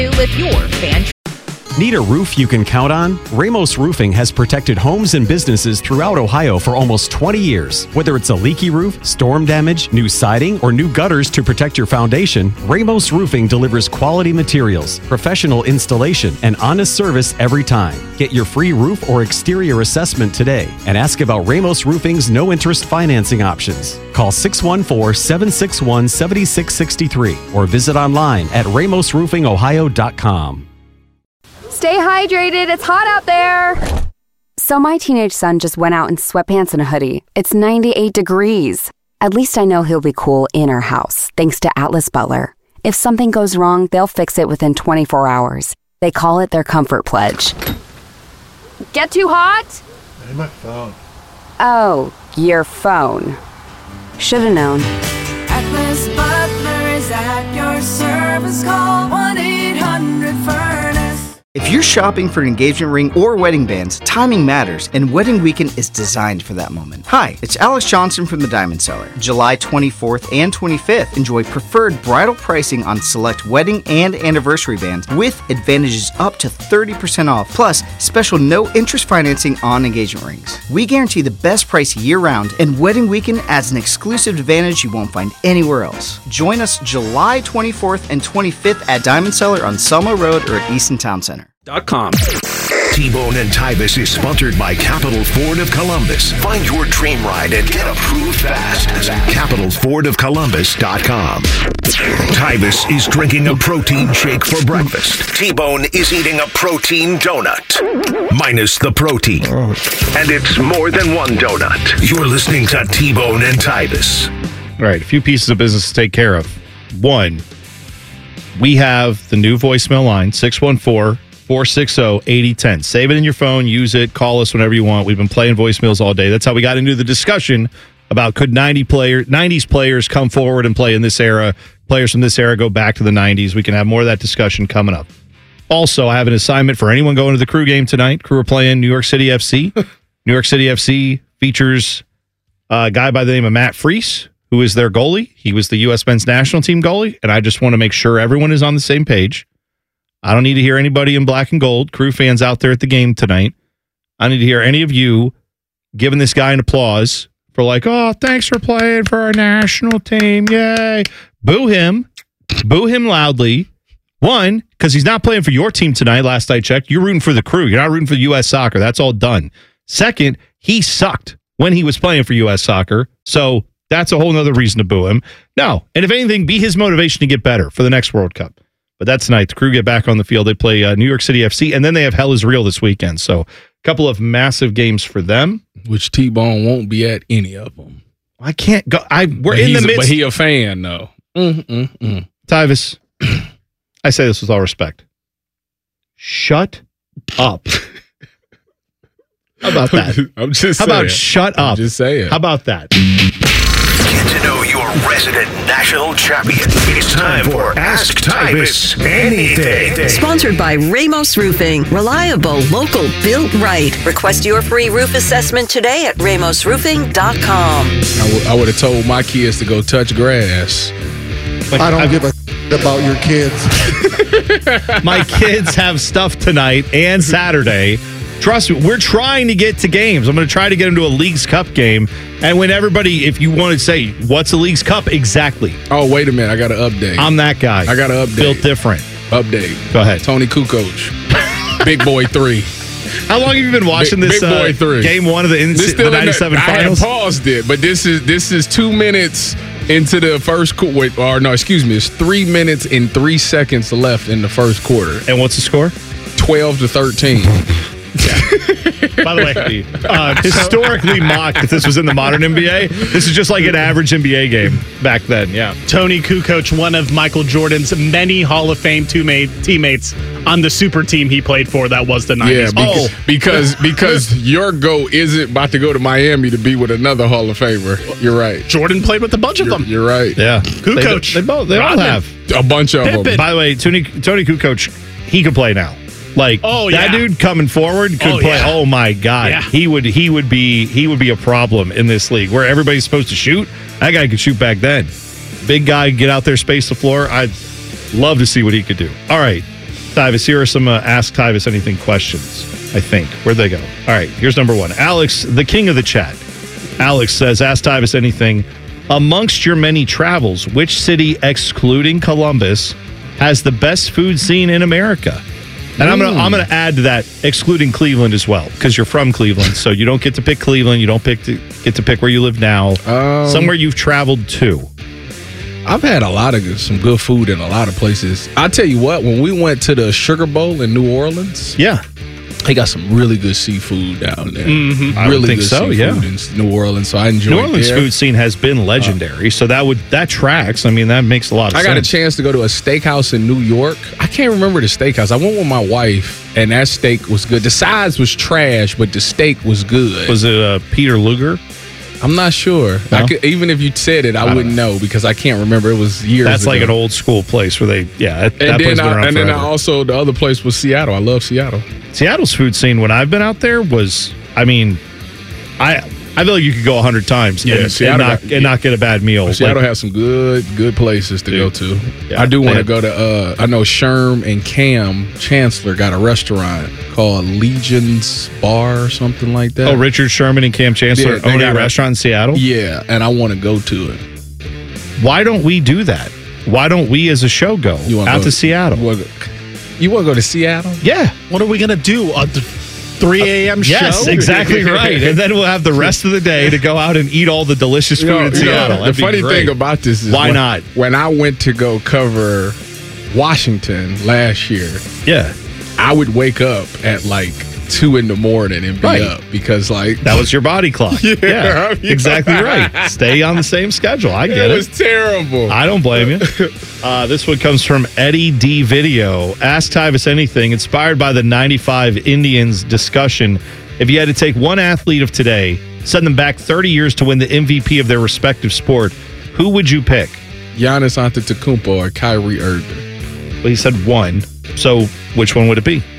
with your fan. Need a roof you can count on? Ramos Roofing has protected homes and businesses throughout Ohio for almost 20 years. Whether it's a leaky roof, storm damage, new siding, or new gutters to protect your foundation, Ramos Roofing delivers quality materials, professional installation, and honest service every time. Get your free roof or exterior assessment today and ask about Ramos Roofing's no-interest financing options. Call 614-761-7663 or visit online at ramosroofingohio.com. Stay hydrated. It's hot out there. So my teenage son just went out in sweatpants and a hoodie. It's 98 degrees. At least I know he'll be cool in our house, thanks to Atlas Butler. If something goes wrong, they'll fix it within 24 hours. They call it their comfort pledge. Get too hot? Hey, my phone. Oh, your phone. Should've known. Atlas Butler is at your service. Call 1-800-FURNACE. If you're shopping for an engagement ring or wedding bands, timing matters, and Wedding Weekend is designed for that moment. Hi, it's Alex Johnson from the Diamond Seller. July 24th and 25th, enjoy preferred bridal pricing on select wedding and anniversary bands with advantages up to 30% off, plus special no-interest financing on engagement rings. We guarantee the best price year-round, and Wedding Weekend adds an exclusive advantage you won't find anywhere else. Join us July 24th and 25th at Diamond Seller on Selma Road or at Easton Town Center. T-Bone and Tyvis is sponsored by Capital Ford of Columbus. Find your dream ride and get approved fast at capitalfordofcolumbus.com. Tyvis is drinking a protein shake for breakfast. T-Bone is eating a protein donut, minus the protein. And it's more than one donut. You're listening to T-Bone and Tyvis. All right, a few pieces of business to take care of. One, we have the new voicemail line, 614-460-8010. Save it in your phone, use it, call us whenever you want. We've been playing voicemails all day. That's how we got into the discussion about could 90s players come forward and play in this era, players from this era go back to the 90s. We can have more of that discussion coming up. Also, I have an assignment for anyone going to the Crew game tonight. Crew are playing New York City FC. New York City FC features a guy by the name of Matt Freese, who is their goalie. He was the U.S. men's national team goalie, and I just want to make sure everyone is on the same page. I don't need to hear anybody in black and gold, Crew fans out there at the game tonight. I need to hear any of you giving this guy an applause for like, oh, thanks for playing for our national team. Yay. Boo him. Boo him loudly. One, because he's not playing for your team tonight, last I checked. You're rooting for the Crew. You're not rooting for U.S. Soccer. That's all done. Second, he sucked when he was playing for U.S. Soccer. So that's a whole nother reason to boo him. No. And if anything, be his motivation to get better for the next World Cup. But that's tonight. The Crew get back on the field. They play New York City FC, and then they have Hell is Real this weekend. So a couple of massive games for them. Which T-Bone won't be at any of them. I can't go. We're in the midst. But he a fan, though. Tyvis, I say this with all respect. Shut up. How about that? I'm just saying. How about shut up? I'm just saying. How about that? Get to know your resident national champion. It's time for Ask Tyvis Anything. Sponsored by Ramos Roofing. Reliable, local, built right. Request your free roof assessment today at ramosroofing.com. I would have told my kids to go touch grass. I don't give a about your kids. My kids have stuff tonight and Saturday. Trust me, we're trying to get to games. I'm going to try to get them to a Leagues Cup game. And when everybody, if you want to say, what's a Leagues Cup? Exactly. Oh, wait a minute. I got an update. I'm that guy. I got an update. Built different. Update. Go ahead. Tony Kukoc. Big Boy 3. How long have you been watching this Big Boy 3. game one of the 97 finals? I paused it, but this is 2 minutes into the first quarter. Or no, excuse me. It's 3 minutes and 3 seconds left in the first quarter. And what's the score? 12-13. By the way, historically mocked if this was in the modern NBA. This is just like an average NBA game back then. Yeah. Tony Kukoc, one of Michael Jordan's many Hall of Fame teammates on the super team he played for. That was the 90s. Yeah, because your GOAT isn't about to go to Miami to be with another Hall of Famer. You're right. Jordan played with a bunch of them. You're right. Yeah. Kukoc. They all have a bunch of them. By the way, Tony Kukoc, he could play now. Like that dude coming forward could play. Yeah. Oh my God, yeah. he would be a problem in this league where everybody's supposed to shoot. That guy could shoot back then. Big guy, get out there, space the floor. I'd love to see what he could do. All right, Tyvis, here are some Ask Tyvis Anything questions, I think. Where'd they go? All right, here's number one. Alex, the king of the chat. Alex says, Ask Tyvis Anything. Amongst your many travels, which city, excluding Columbus, has the best food scene in America? And I'm gonna add to that, excluding Cleveland as well, because you're from Cleveland, so you don't get to pick Cleveland. You don't get to pick where you live now. Somewhere you've traveled to. I've had some good food in a lot of places. I'll tell you what, when we went to the Sugar Bowl in New Orleans, they got some really good seafood down there. Mm-hmm. I really think good so, seafood in New Orleans, so I enjoyed it. New Orleans food scene has been legendary, so that tracks. I mean, that makes a lot of sense. I got a chance to go to a steakhouse in New York. I can't remember the steakhouse. I went with my wife, and that steak was good. The size was trash, but the steak was good. Was it Peter Luger? I'm not sure. No? Even if you said it, I wouldn't know because I can't remember. It was years ago. That's like an old school place where they, that place then been around and then forever. the other place was Seattle. I love Seattle. Seattle's food scene when I've been out there was, I mean, I feel like you could go 100 times and not get a bad meal. Seattle has some good places to go to. Yeah, I do want to go to, I know Sherm and Cam Chancellor got a restaurant called Legion's Bar or something like that. Oh, Richard Sherman and Cam Chancellor own a restaurant in Seattle? Yeah, and I want to go to it. Why don't we do that? Why don't we as a show go out to Seattle? You want to go to Seattle? Yeah. What are we going to do? A 3 a.m. show? Yes, exactly right. And then we'll have the rest of the day to go out and eat all the delicious food in Seattle. The funny thing about this is why not? When I went to go cover Washington last year, I would wake up at like 2 a.m. and be up because that was your body clock. Yeah, exactly right. Stay on the same schedule. I get it. It was terrible. I don't blame you. This one comes from Eddie D. Video. Ask Tyvis Anything. Inspired by the 95 Indians discussion, if you had to take one athlete of today, send them back 30 years to win the MVP of their respective sport, who would you pick? Giannis Antetokounmpo or Kyrie Irving? Well, he said one. So which one would it be?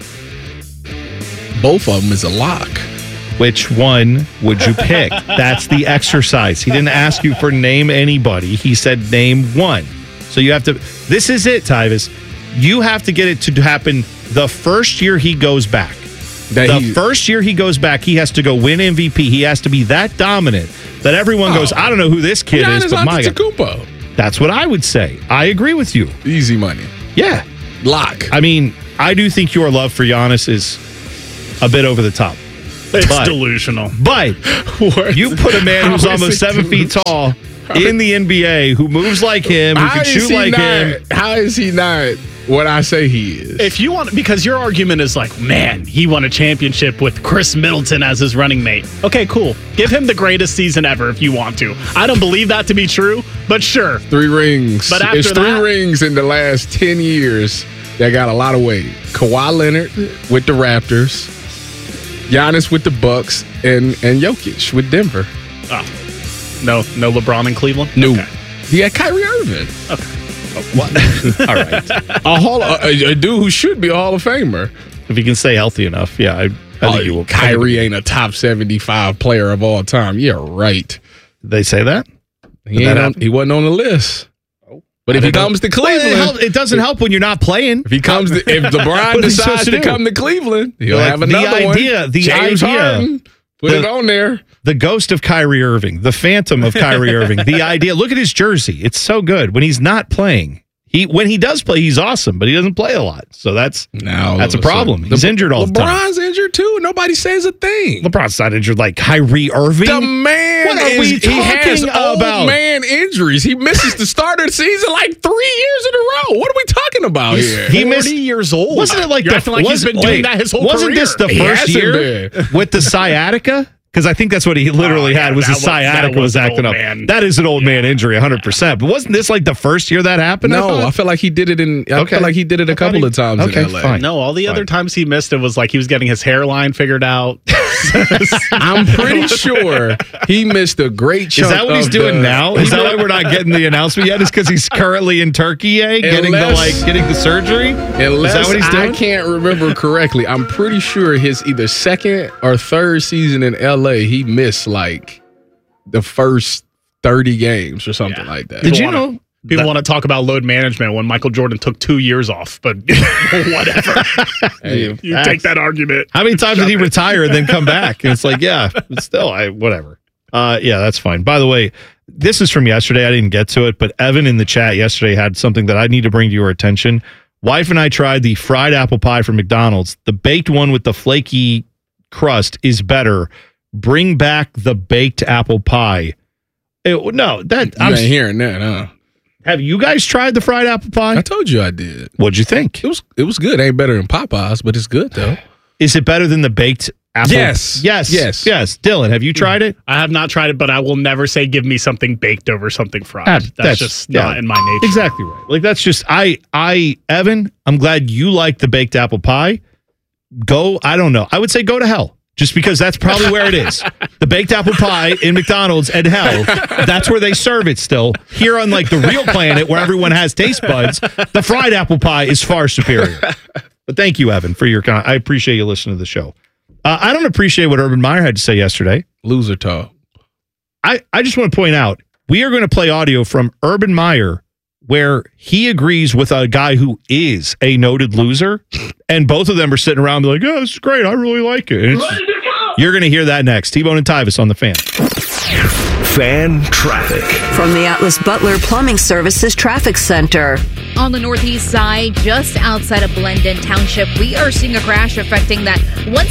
Both of them is a lock. Which one would you pick? That's the exercise. He didn't ask you for name anybody. He said name one. So you have to, this is it, Tyvis. You have to get it to happen the first year he goes back. First year he goes back, he has to go win MVP. He has to be that dominant that everyone goes, I don't know who this kid is, but my God. That's what I would say. I agree with you. Easy money. Yeah. Lock. I mean, I do think your love for Giannis is a bit over the top. It's delusional. But you put a man who's almost 7 feet tall in the NBA who moves like him, who can shoot like him. How is he not what I say he is? If you want, because your argument is like, man, he won a championship with Chris Middleton as his running mate. Okay, cool. Give him the greatest season ever if you want to. I don't believe that to be true, but sure. 3 rings. But after it's 3 rings in the last 10 years that got a lot of weight. Kawhi Leonard with the Raptors, Giannis with the Bucks, and Jokic with Denver. Oh. No LeBron in Cleveland? No. Okay. He had Kyrie Irving. Okay. What? All right. A dude who should be a Hall of Famer. If he can stay healthy enough, yeah. I think you will. Kyrie ain't a top 75 player of all time. Yeah, right. They say that? He wasn't on the list. But if he comes to Cleveland, it doesn't help when you're not playing. If LeBron decides to come to Cleveland, he'll have another one. James Harden, put it on there. The ghost of Kyrie Irving, the phantom of Kyrie Irving. The idea. Look at his jersey; it's so good. When he's not playing, when he does play, he's awesome, but he doesn't play a lot. So that's a problem. He's injured all the time. LeBron's injured too. Nobody says a thing. LeBron's not injured like Kyrie Irving. The man he has old man injuries. He misses the start of the season like 3 years in a row. What are we talking about here? He missed 40 years old. Wasn't it like he's been doing that his whole career? Wasn't this the first year with the sciatica? Because I think that's what he literally had was his sciatica was acting up. That is an old man injury, 100%. But wasn't this like the first year that happened? No, I feel like he did it a couple of times in LA. Fine. No, all the other times he missed it was like he was getting his hairline figured out. I'm pretty sure he missed a great chunk. Is that what he's doing now? Is that why we're not getting the announcement yet? Is because he's currently in Turkey, getting the surgery? Unless is that what he's doing? I can't remember correctly. I'm pretty sure his either second or third season in LA, he missed like the first 30 games or something like that. Did you know People want to talk about load management when Michael Jordan took 2 years off, but whatever. Hey, you take that argument. How many times did he retire and then come back? And it's like, yeah, but still, whatever. Yeah, that's fine. By the way, this is from yesterday. I didn't get to it, but Evan in the chat yesterday had something that I need to bring to your attention. Wife and I tried the fried apple pie from McDonald's. The baked one with the flaky crust is better. Bring back the baked apple pie. I'm ain't hearing that, huh? Have you guys tried the fried apple pie? I told you I did. What'd you think? It was good. Ain't better than Popeyes, but it's good though. Is it better than the baked apple? Yes. Dylan, have you tried it? I have not tried it, but I will never say give me something baked over something fried. That's just not in my nature. Exactly right. Like that's just Evan, I'm glad you like the baked apple pie. I don't know. I would say go to hell. Just because that's probably where it is. The baked apple pie in McDonald's and hell, that's where they serve it still. Here on like the real planet where everyone has taste buds, the fried apple pie is far superior. But thank you, Evan, for your I appreciate you listening to the show. I don't appreciate what Urban Meyer had to say yesterday. Loser talk. I just want to point out, we are going to play audio from Urban Meyer where he agrees with a guy who is a noted loser, and both of them are sitting around like, "Yeah, this is great. I really like it." And you're going to hear that next. T-Bone and Tyvis on the Fan. Fan traffic. From the Atlas Butler Plumbing Services Traffic Center. On the northeast side, just outside of Blendon Township, we are seeing a crash affecting that 1